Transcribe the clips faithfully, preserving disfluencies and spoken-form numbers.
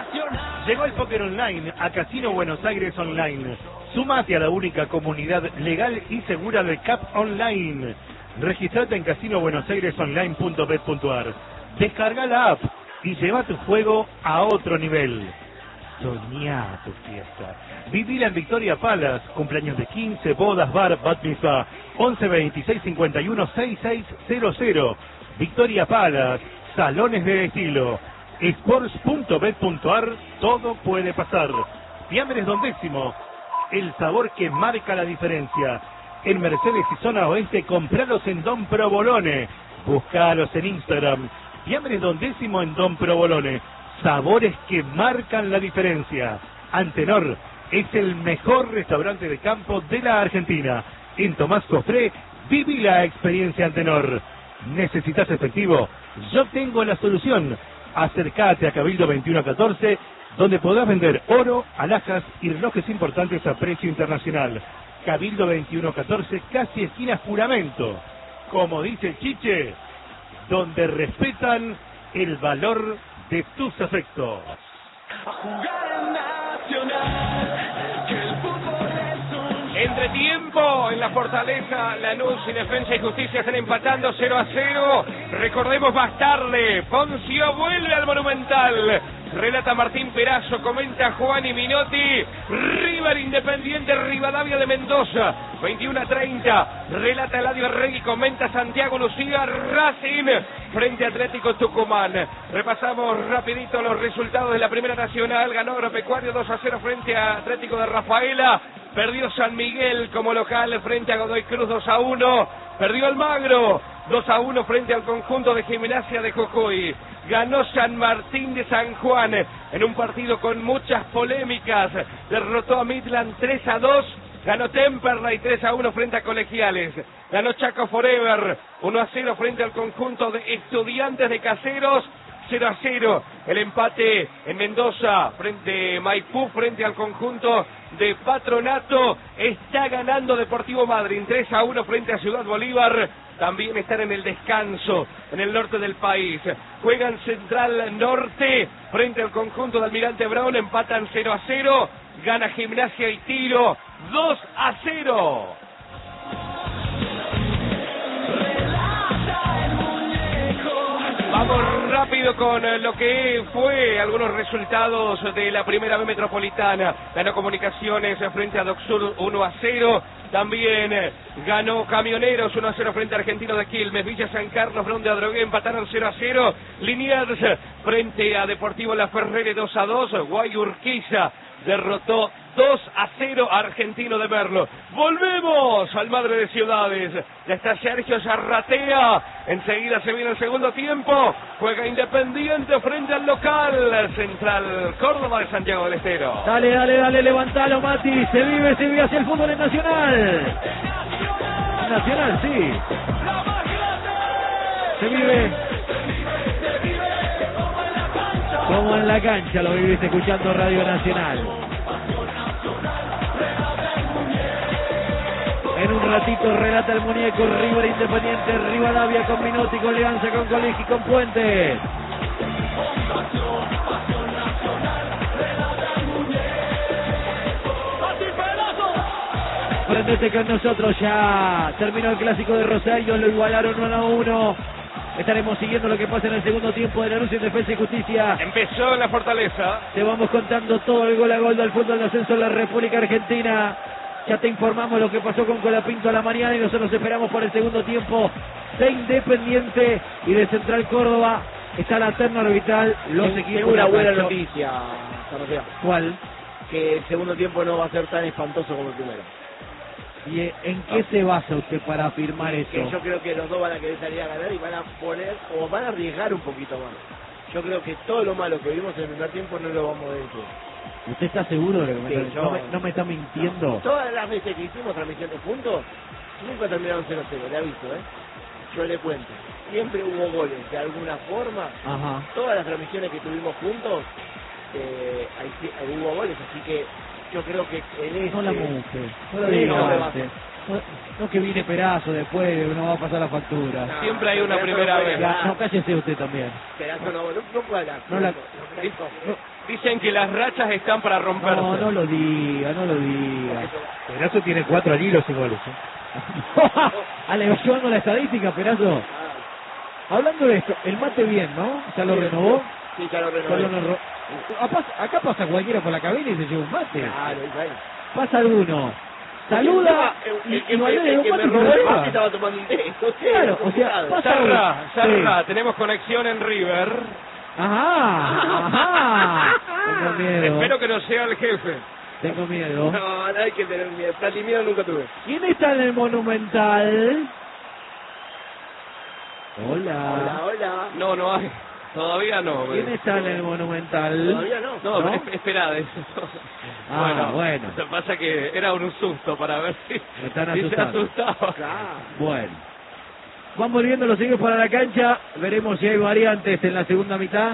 Llegó el póker online a Casino Buenos Aires Online. Sumate a la única comunidad legal y segura de C A P Online. Registrate en casino buenos aires online punto bet punto ar. Descarga la app y lleva tu juego a otro nivel. Soñá tu fiesta. Vivila en Victoria Palace. Cumpleaños de quince, bodas, bar, bat mitzvah. once veintiséis cincuenta y uno sesenta y seis cero cero. Victoria Palace. Salones de estilo. sports punto bet punto ar. Todo puede pasar. Fiambres Don Décimo. El sabor que marca la diferencia. En Mercedes y Zona Oeste, compralos en Don Provolone. Buscalos en Instagram. Fiambres Don Décimo en Don Provolone. Sabores que marcan la diferencia. Antenor es el mejor restaurante de campo de la Argentina. En Tomás Cofré, viví la experiencia Antenor. ¿Necesitas efectivo? Yo tengo la solución. Acércate a Cabildo veintiuno catorce, donde podrás vender oro, alhajas y relojes importantes a precio internacional. Cabildo veintiuno catorce, casi esquina Juramento. Como dice el Chiche, donde respetan el valor de tus afectos. A jugar en Nacional, que el fútbol es un... Entretiempo en la Fortaleza, Lanús y Defensa y Justicia están empatando cero a cero. Recordemos más tarde, Poncio vuelve al Monumental. Relata Martín Perazo, comenta Juan y Minotti. River Independiente Rivadavia de Mendoza, veintiuno a treinta. Relata Eladio Arregui, comenta Santiago Lucía. Racing frente a Atlético Tucumán. Repasamos rapidito los resultados de la Primera Nacional. Ganó Agropecuario dos a cero frente a Atlético de Rafaela. Perdió San Miguel como local frente a Godoy Cruz dos a uno. Perdió Almagro dos a uno frente al conjunto de Gimnasia de Jujuy. Ganó San Martín de San Juan en un partido con muchas polémicas. Derrotó a Midland tres a dos. Ganó Temperley tres a uno frente a Colegiales. Ganó Chaco Forever uno a cero frente al conjunto de Estudiantes de Caseros. cero a cero el empate en Mendoza frente a Maipú frente al conjunto de Patronato. Está ganando Deportivo Madryn tres a uno frente a Ciudad Bolívar. También están en el descanso en el norte del país. Juegan Central Norte frente al conjunto de Almirante Brown. Empatan cero a cero. Gana Gimnasia y Tiro dos a cero. Vamos rápido con lo que fue algunos resultados de la Primera B Metropolitana. Ganó Comunicaciones frente a Docsur uno a cero. También ganó Camioneros uno a cero frente a Argentino de Quilmes. Villa San Carlos, Brown de Adrogué empataron cero a cero. Liniers frente a Deportivo La Ferrere dos a dos. Guayurquiza derrotó dos a cero a Argentino de Merlo. Volvemos al Madre de Ciudades. Ya está Sergio Zarratea. Enseguida se viene el segundo tiempo. Juega Independiente frente al local Central Córdoba de Santiago del Estero. Dale, dale, dale, levantalo, Mati. Se vive, se vive hacia el fútbol en Nacional. Nacional, sí. Se vive como en la cancha, lo vivís escuchando Radio Nacional. En un ratito relata el muñeco. River Independiente, Rivadavia con Minotti, con Leanza, con Colegi, con Puente. Prendete con nosotros, ya terminó el clásico de Rosario, lo igualaron uno a uno. Estaremos siguiendo lo que pasa en el segundo tiempo de Lanús en Defensa y Justicia. Empezó en la Fortaleza. Te vamos contando todo el gol a gol del fútbol de ascenso en la República Argentina. Ya te informamos lo que pasó con Colapinto a la mañana y nosotros esperamos por el segundo tiempo de Independiente y de Central Córdoba. Está la terna arbitral. Los Tengo equipos. una buena noticia, Santiago. ¿Cuál? Que el segundo tiempo no va a ser tan espantoso como el primero. ¿Y en qué se basa usted para afirmar eso? Que yo creo que los dos van a querer salir a ganar y van a poner, o van a arriesgar un poquito más. Yo creo que todo lo malo que vimos en el primer tiempo no lo vamos a ver. ¿Usted está seguro de lo que me Sí, está, yo- no, me, no me está mintiendo? Todas las veces que hicimos transmisiones juntos, nunca terminaron cero cero, le aviso, ¿eh? Yo le cuento. Siempre hubo goles, de alguna forma. Ajá. Todas las transmisiones que tuvimos juntos, eh, ahí, sí- ahí hubo goles, así que yo creo que en este... No la mufe, no lo Sí, digas no, antes. No, no que viene Perazo después, no va a pasar la factura. No, Siempre hay una Perazo primera no vez. puede Ya, no, cállese usted también. Perazo no, no, no puede hablar. No la- no, Dicen que las rachas están para romperse. No, no lo diga, no lo diga. Perazo tiene cuatro anillos y goles. ¿eh? Ah, le va llevando la estadística, Perazo. Hablando de esto, el mate bien, ¿no? ¿Ya lo renovó? Sí, ya lo Ya renovó. lo renovó. Acá- Acá pasa cualquiera por la cabina y se lleva un mate. Claro, y bueno. Pasa alguno, saluda El- y, el- y el- Valdés el le da un que me mate y se robó lo el lleva. mate estaba tomando un té. Entonces, Claro, o sea, complicado. pasa- Sarra, Sarra, Sí. tenemos conexión en River. Ajá, ajá. Tengo miedo, Espero que no sea el jefe. tengo miedo. No, no hay que tener miedo. Platimiro nunca tuve. ¿Quién está en el Monumental? Hola, Hola. hola. No, no hay. Todavía no. ¿Quién está en el Monumental? Todavía no. No, ¿No? es- espera de eso. Ah, bueno. Lo que pasa que era un susto para ver si, Me están si se asustando. asustaba. Claro. Bueno. Van volviendo los hijos para la cancha. Veremos si hay variantes en la segunda mitad.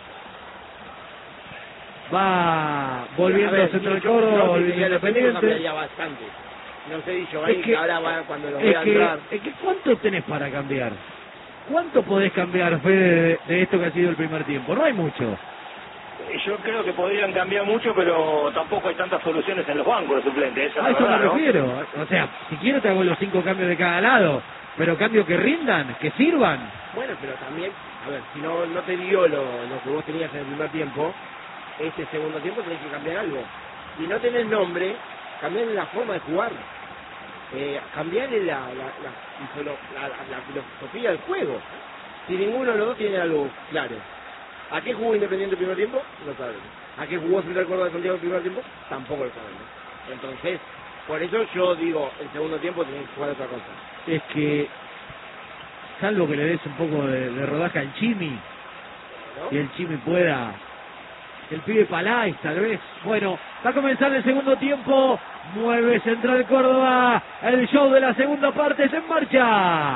Va volviendo A ver, Central yo- Córdoba, yo volviendo diría, el equipo Independiente. cambiaría bastante. No sé, Giovanni, Es que, que- ahora va cuando lo Es vea que, entrar. es que ¿cuánto tenés para cambiar? ¿Cuánto podés cambiar, Fede, de, de esto que ha sido el primer tiempo? No hay mucho. Yo creo que podrían cambiar mucho, pero tampoco hay tantas soluciones en los bancos de suplentes. Esa A es eso la me verdad, ¿no? refiero. O sea, si quiero te hago los cinco cambios de cada lado, pero cambios que rindan, que sirvan. Bueno, pero también, a ver, si no, no te dio lo, lo que vos tenías en el primer tiempo, este segundo tiempo tenés que cambiar algo. Si no tenés nombre, cambiarle la forma de jugar. Eh, cambiarle la, la, la, la, la- la filosofía del juego. Si ninguno de los dos tiene algo claro. ¿A qué jugó Independiente el primer tiempo? No sabemos. ¿A qué jugó Central Córdoba de Santiago el primer tiempo? Tampoco lo sabemos. Entonces, por eso yo digo, el segundo tiempo tenés que jugar otra cosa. Es que, salvo que le des un poco de, de rodaje al Chimi, ¿no? y el Chimi pueda, el pibe Palais tal vez. Bueno, va a comenzar el segundo tiempo, mueve Central Córdoba, el show de la segunda parte es en marcha.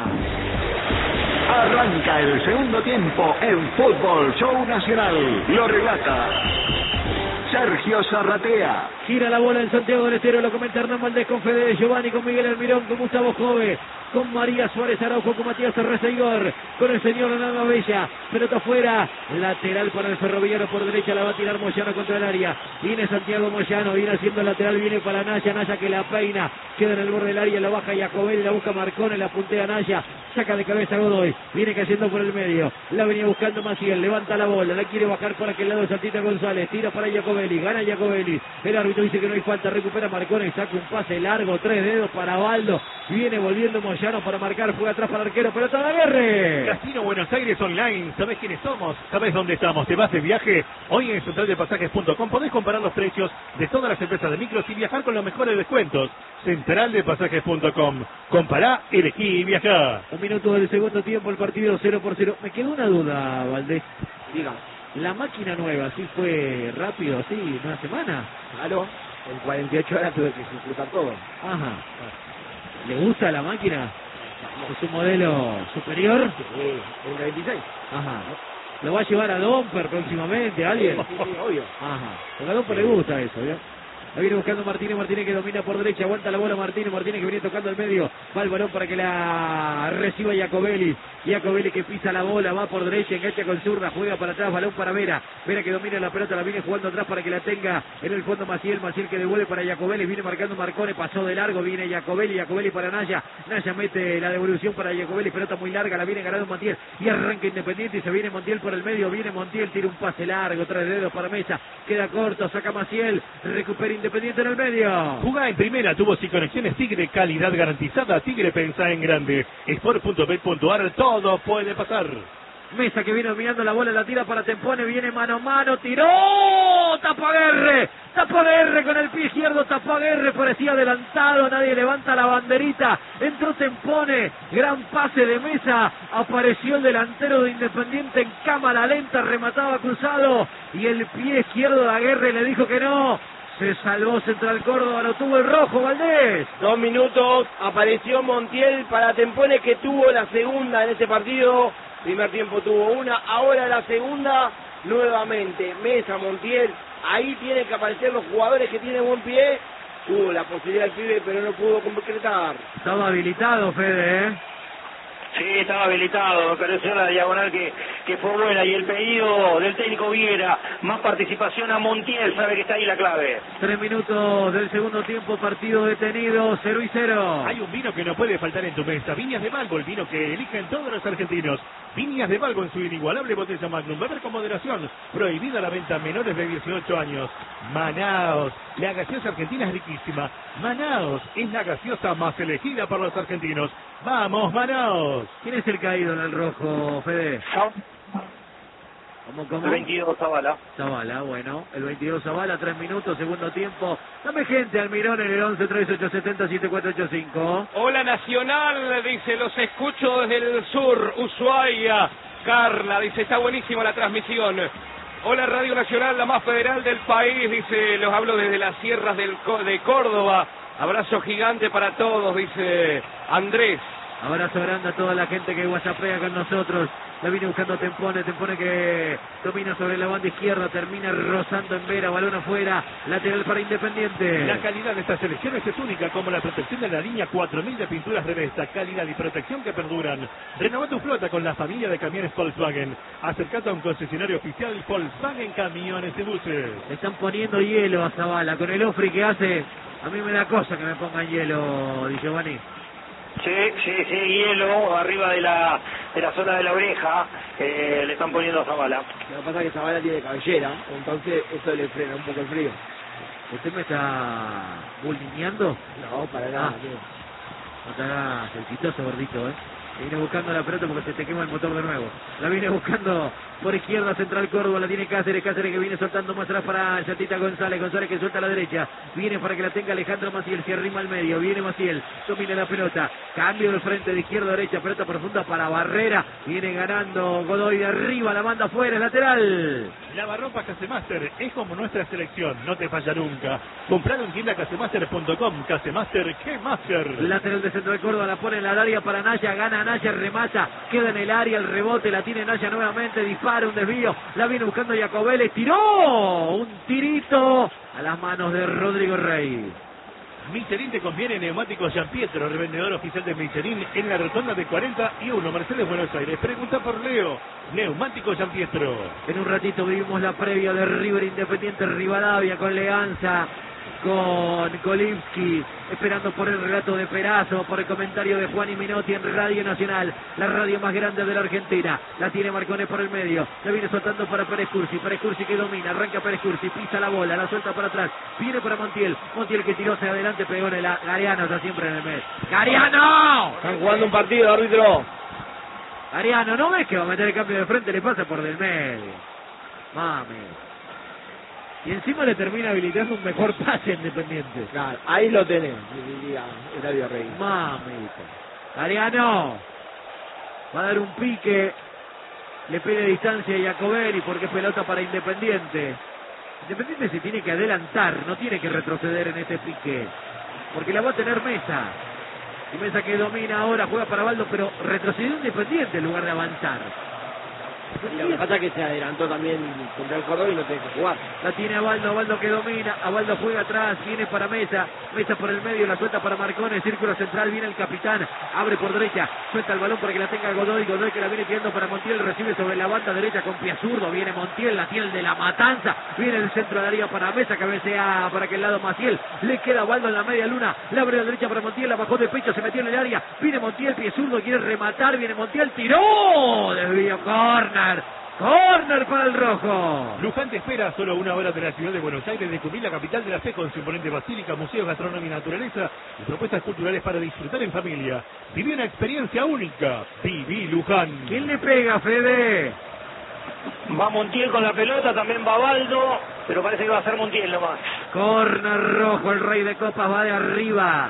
Arranca el segundo tiempo en Fútbol Show Nacional. Lo relata Sergio Zarratea. Gira la bola en Santiago del Estero, lo comenta Hernán Valdés con Fede Giovanni, con Miguel Almirón, con Gustavo Jove, con María Suárez Araujo, con Matías Arreceigor, con el señor Hernán Bella. Pelota afuera, lateral para el Ferroviario por derecha, la va a tirar Moyano contra el área. Viene Santiago Moyano, viene haciendo el lateral, viene para Naya, Naya que la peina, queda en el borde del área, la baja Jacobelli, la busca Marcone, la puntea Naya, saca de cabeza Godoy, viene cayendo por el medio, la venía buscando Maciel, levanta la bola, la quiere bajar para aquel lado Santita González, tira para Jacobelli, gana Jacobelli, el árbitro dice que no hay falta, recupera Marcone, saca un pase largo, tres dedos para Baldo, viene volviendo Moyano para marcar, juega atrás para el arquero, pelota de Aguerre. Casino Buenos Aires Online, ¿sabés quiénes somos? ¿Sabés dónde estamos? ¿Te vas de viaje? Hoy en central de pasajes punto com podés comparar los precios de todas las empresas de micros y viajar con los mejores descuentos. central de pasajes punto com. Compará, elegí y viajá. Un minuto del segundo tiempo, el partido cero por cero. Me quedó una duda, Valdés. Diga, La máquina nueva, ¿sí fue rápido, así, una semana? claro, en cuarenta y ocho horas tuve que disfrutar todo. Ajá. ¿Le gusta la máquina? ¿Es un modelo superior? Sí, en treinta y seis. Ajá. ¿Lo va a llevar a Domper próximamente, alguien? Sí, sí, obvio. Ajá. Porque a Domper le gusta eso, ¿ya? La viene buscando Martínez, Martínez que domina por derecha, aguanta la bola Martínez, Martínez que viene tocando el medio, va el balón para que la reciba Jacobelli, Jacobelli que pisa la bola, va por derecha, engancha con zurda, juega para atrás, balón para Vera, Vera que domina la pelota, la viene jugando atrás para que la tenga en el fondo Maciel, Maciel que devuelve para Jacobelli, viene marcando Marcone, pasó de largo, viene Jacobelli, Jacobelli para Naya, Naya mete la devolución para Jacobelli, pelota muy larga, la viene ganando Montiel, y arranca Independiente y se viene Montiel por el medio, viene Montiel, tira un pase largo, tres dedos para Mesa, queda corto, saca Maciel, recupera Independiente en el medio. Jugá en primera, tubos y conexiones Tigre, calidad garantizada. Tigre, pensá en grande. Sport punto bet punto ar, todo puede pasar. Mesa que viene dominando la bola, la tira para Tempone, viene mano a mano, tiró, Tapaguerre, Tapaguerre con el pie izquierdo, Tapaguerre parecía adelantado, nadie levanta la banderita, entró Tempone, gran pase de Mesa, apareció el delantero de Independiente en cámara lenta, remataba cruzado, y el pie izquierdo de Aguerre le dijo que no. Se salvó Central Córdoba, lo tuvo el rojo, Valdés. Dos minutos, apareció Montiel para Tempone que tuvo la segunda en este partido. Primer tiempo tuvo una, ahora la segunda nuevamente. Mesa, Montiel, ahí tienen que aparecer los jugadores que tienen buen pie. Tuvo la posibilidad el pibe, pero no pudo concretar. Estaba habilitado, Fede, ¿eh? Sí, estaba habilitado, me pareció la diagonal que, que fue buena, y el pedido del técnico Viera, más participación a Montiel, sabe que está ahí la clave. Tres minutos del segundo tiempo, partido detenido, cero y cero. Hay un vino que no puede faltar en tu mesa. Viñas de Balbo, el vino que eligen todos los argentinos. Viñas de Balbo en su inigualable botella Magnum. Beber con moderación. Prohibida la venta a menores de dieciocho años. Manaos. La gaseosa argentina es riquísima. Manaos es la gaseosa más elegida por los argentinos. ¡Vamos, Manaos! ¿Quién es el caído en el rojo, Fede? ¿Cómo, cómo? El veintidós, Zavala. Zavala, bueno, el veintidós Zavala, tres minutos, segundo tiempo. Dame gente, Almirón, en el once, tres, ocho, siete cero, siete cuatro ocho cinco. Hola Nacional, dice, los escucho desde el sur, Ushuaia. Carla, dice, está buenísima la transmisión. Hola Radio Nacional, la más federal del país, dice, los hablo desde las sierras del, de Córdoba. Abrazo gigante para todos, dice Andrés. Abrazo grande a toda la gente que whatsappea con nosotros. La viene buscando Tempone, Tempone que domina sobre la banda izquierda, termina rozando en Vera, balón afuera, lateral para Independiente. La calidad de estas selecciones es única, como la protección de la línea cuatro mil de pinturas Revesta, calidad y protección que perduran. Renova tu flota con la familia de camiones Volkswagen. Acercate a un concesionario oficial Volkswagen Camiones y Buses. Le están poniendo hielo a Zavala, con el ofri que hace, a mí me da cosa que me pongan hielo, Di Giovanni. Sí, sí, sí, hielo arriba de la de la zona de la oreja, eh, le están poniendo a Zavala. Lo que pasa es que Zavala tiene cabellera, entonces eso le frena un poco el frío. ¿Usted me está bulineando? No, para nada, Ah. amigo. No te hagas el quitoso, gordito, ¿eh? Viene buscando la pelota porque se te quema el motor de nuevo. La viene buscando por izquierda, Central Córdoba, la tiene Cáceres, Cáceres que viene soltando más atrás para Chatita González, González que suelta a la derecha, viene para que la tenga Alejandro Maciel, se arrima al medio, viene Maciel, domina la pelota, cambio del frente de izquierda a derecha, pelota profunda para Barrera, viene ganando Godoy de arriba, la manda afuera, lateral. Lavarropas Casemaster es como nuestra selección, no te falla nunca. Comprar en tienda casemaster punto com, Casemaster, ¿qué master? Lateral de Central Córdoba, la pone en la área para Naya, gana Naya, remata, queda en el área, el rebote, la tiene Naya nuevamente, dispara, un desvío, la viene buscando Jacobelli, tiró, un tirito a las manos de Rodrigo Rey. Michelin te conviene neumáticos Gian Pietro, revendedor oficial de Michelin en la rotonda de cuarenta y uno, Mercedes, Buenos Aires. Pregunta por Leo, neumáticos Gian Pietro. En un ratito vivimos la previa de River Independiente Rivadavia con Leanza, con Kolivsky, esperando por el relato de Perazo, por el comentario de Juan y Minotti en Radio Nacional, la radio más grande de la Argentina. La tiene Marcones por el medio, la viene soltando para Pérez Cursi, Pérez Cursi que domina, arranca Pérez Cursi, pisa la bola, la suelta para atrás, viene para Montiel, Montiel que tiró hacia adelante, pegó en el a- Gariano, está siempre en el mes. ¡Gariano! Están jugando un partido, árbitro. Gariano, ¿no ves que va a meter el cambio de frente? Le pasa por del medio. Mami. Y encima le termina habilitando un mejor pase a Independiente. Claro, ahí lo tenés, diría Eladio Rey. Mamita. Ariano. Va a dar un pique. Le pide distancia a Jacobelli porque es pelota para Independiente. Independiente se tiene que adelantar, no tiene que retroceder en este pique. Porque la va a tener Mesa. Y Mesa que domina ahora, juega para Baldo, pero retrocedió Independiente en lugar de avanzar. Y lo que pasa es que se adelantó también contra el Córdoba y no tiene que jugar. La tiene Abaldo, Abaldo que domina, Abaldo juega atrás, viene para Mesa, Mesa por el medio, la suelta para Marcone, círculo central, viene el capitán, abre por derecha, suelta el balón para que la tenga Godoy, Godoy que la viene tirando para Montiel, recibe sobre la banda derecha con pie zurdo, viene Montiel, la tiene el de la Matanza, viene el centro de área para Mesa, cabecea para aquel lado Maciel, le queda Abaldo en la media luna, la abre a la derecha para Montiel, la bajó de pecho, se metió en el área, viene Montiel, pie zurdo, quiere rematar, viene Montiel, tiró, desvío, corner. Corner para el rojo. Luján te espera a solo una hora de la ciudad de Buenos Aires, descubrir la capital de la fe con su imponente basílica, museos, gastronomía y naturaleza y propuestas culturales para disfrutar en familia. Viví una experiencia única. Viví Luján. ¿Quién le pega, Fede? Va Montiel con la pelota, también va Baldo, pero parece que va a ser Montiel nomás. Corner rojo, el rey de copas va de arriba.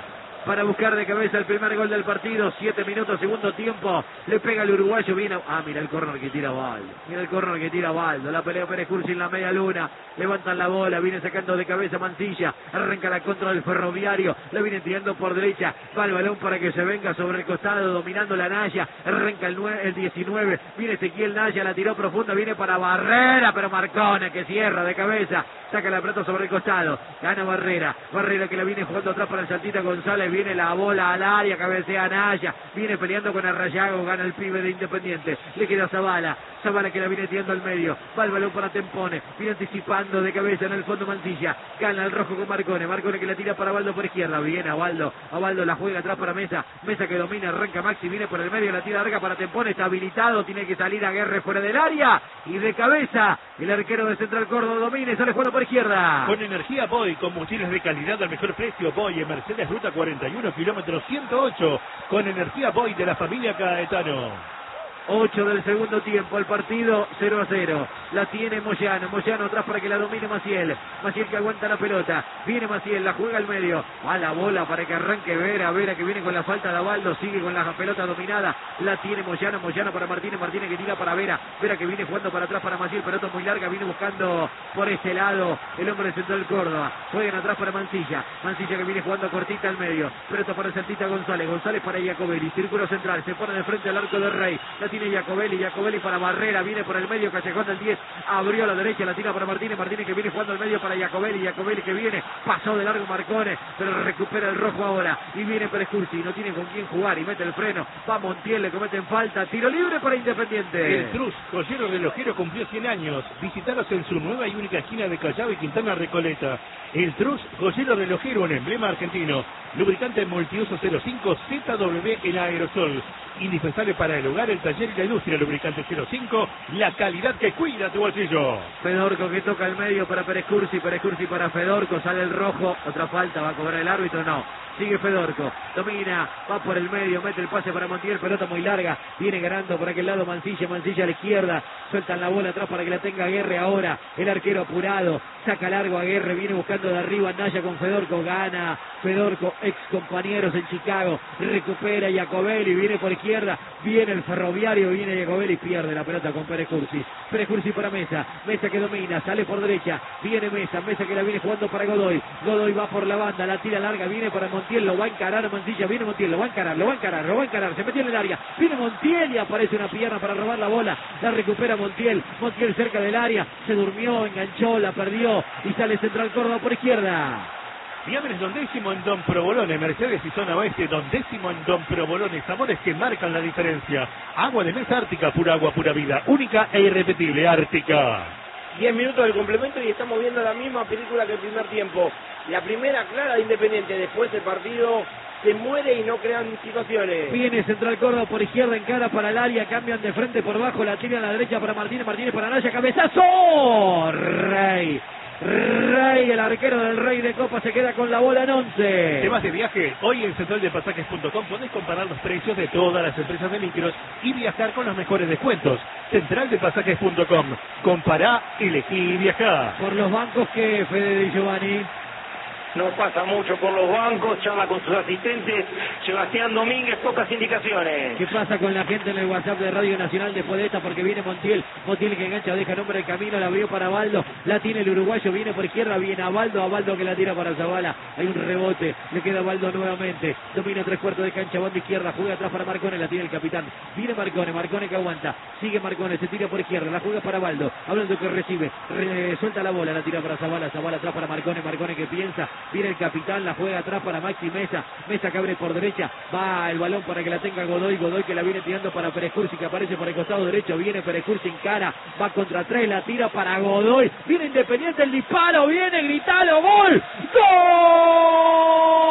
para buscar de cabeza el primer gol del partido. Siete minutos, segundo tiempo. Le pega el uruguayo, viene... Ah, mira el córner que tira Baldo. Mira el córner que tira Baldo. La pelea Pérez Cursi en la media luna. Levantan la bola, viene sacando de cabeza Mancilla. Arranca la contra del Ferroviario. La viene tirando por derecha. Va el balón para que se venga sobre el costado, dominando la Naya. Arranca el, nueve, el diecinueve. Viene Ezequiel Naya, la tiró profunda. Viene para Barrera, pero Marcone que cierra de cabeza. Saca la pelota sobre el costado. Gana Barrera. Barrera que la viene jugando atrás para el Saltita González. Viene la bola al área. Cabecea Naya. Viene peleando con Arrayago. Gana el pibe de Independiente. Le queda Zavala. Zavala que la viene tirando al medio. Va el balón para Tempone. Viene anticipando de cabeza en el fondo Mancilla. Gana el rojo con Marcone. Marcone que la tira para Baldo por izquierda. Viene a Baldo. A Baldo la juega atrás para Mesa. Mesa que domina. Arranca Maxi. Viene por el medio. La tira larga para Tempone. Está habilitado. Tiene que salir a Guerre fuera del área. Y de cabeza. El arquero de Central Córdoba domina y sale jugando por izquierda. Con energía Boy, combustibles de calidad al mejor precio. Boy en Mercedes Ruta cuarenta y uno, kilómetro ciento ocho. Con energía Boy de la familia Caetano. ocho del segundo tiempo, el partido cero a cero. La tiene Moyano, Moyano atrás para que la domine Maciel. Maciel que aguanta la pelota. Viene Maciel, la juega al medio. A la bola para que arranque Vera. Vera que viene con la falta de Abaldo. Sigue con la pelota dominada. La tiene Moyano, Moyano para Martínez. Martínez que tira para Vera. Vera que viene jugando para atrás para Maciel. Pelota muy larga. Viene buscando por este lado el hombre de Central Córdoba. Juegan atrás para Mancilla. Mancilla que viene jugando cortita al medio. Pelota para Santita González. González para Iacobelli. Círculo central. Se pone de frente al arco del Rey. La tiene Iacobelli. Iacobelli para Barrera. Viene por el medio. Callejón del diez. Abrió a la derecha. La tira para Martínez. Martínez que viene jugando al medio para Iacobelli. Iacobelli que viene. Pasó de largo Marcone. Pero recupera el rojo ahora. Y viene Pérez Cursi. No tiene con quién jugar. Y mete el freno. Va Montiel. Le cometen falta. Tiro libre para Independiente. El Trus, joyero relojero, cumplió cien años. Visitaros en su nueva y única esquina de Callao y Quintana Recoleta. El Trus, joyero relojero, un emblema argentino. Lubricante multiuso cero cinco Z W en aerosol. Indispensable para el hogar, el taller y la industria. Lubricante cero cinco, la calidad que cuida tu bolsillo. Fedorco que toca el medio para Pérez Cursi. Pérez Cursi para Fedorco. Sale el rojo. Otra falta. Va a cobrar el árbitro. No. Sigue Fedorco. Domina. Va por el medio. Mete el pase para Montiel. Pelota muy larga. Viene ganando por aquel lado Mancilla. Mancilla a la izquierda. Sueltan la bola atrás para que la tenga Aguerre ahora. El arquero apurado. Saca largo a Aguerre. Viene buscando de arriba Naya con Fedorco. Gana Fedorco. Ex compañeros en Chicago. Recupera Iacobelli. Viene por izquierda. Viene el Ferroviario. Viene Iacobelli. Pierde la pelota con Pérez Cursi. Pérez Cursi para Mesa. Mesa que domina. Sale por derecha. Viene Mesa. Mesa que la viene jugando para Godoy. Godoy va por la banda. La tira larga. Viene para Montiel. Lo va a encarar Mancilla. Viene Montiel. Lo va a encarar. Lo va a encarar. Lo va a encarar. Se metió en el área. Viene Montiel y aparece una pierna para robar la bola. La recupera Montiel. Montiel cerca del área. Se durmió. Enganchó. La perdió. Y sale Central Córdoba por izquierda. Fiambres Don Décimo en Don Provolone, Mercedes y zona oeste. Don Décimo en Don Provolone, sabores que marcan la diferencia. Agua de mesa Ártica, pura agua, pura vida, única e irrepetible. Ártica. diez minutos del complemento y estamos viendo la misma película que el primer tiempo. La primera clara de Independiente, después el partido se muere y no crean situaciones. Viene Central Córdoba por izquierda, encara para el área, cambian de frente por bajo, la tiran a la derecha para Martínez, Martínez para Naya, cabezazo. Rey. Rey, el arquero del Rey de Copa se queda con la bola en once. ¿Te vas de viaje? Hoy en central de pasajes punto com podés comparar los precios de todas las empresas de micros y viajar con los mejores descuentos. central de pasajes punto com. Compará, elegí y viajá. Por los bancos que Fede Di Giovanni. No pasa mucho por los bancos, charla con sus asistentes. Sebastián Domínguez, pocas indicaciones. ¿Qué pasa con la gente en el WhatsApp de Radio Nacional después de esta? Porque viene Montiel. Montiel que engancha, deja nombre del camino, la abrió para Baldo. La tiene el uruguayo, viene por izquierda, viene a Baldo. A Baldo que la tira para Zavala. Hay un rebote, le queda a Baldo nuevamente. Domina tres cuartos de cancha, banda izquierda. Juega atrás para Marcone, la tiene el capitán. Viene Marcone, Marcone que aguanta. Sigue Marcone, se tira por izquierda, la juega para Baldo. Hablando que recibe, Re, suelta la bola, la tira para Zavala. Zavala atrás para Marcone, Marcone que piensa. Viene el capitán, la juega atrás para Maxi Mesa. Mesa que abre por derecha. Va el balón para que la tenga Godoy. Godoy que la viene tirando para Pérez Cursi que aparece por el costado derecho. Viene Pérez Cursi en cara. Va contra tres. La tira para Godoy. Viene Independiente el disparo. Viene, gritalo. ¡Gol! ¡Gol!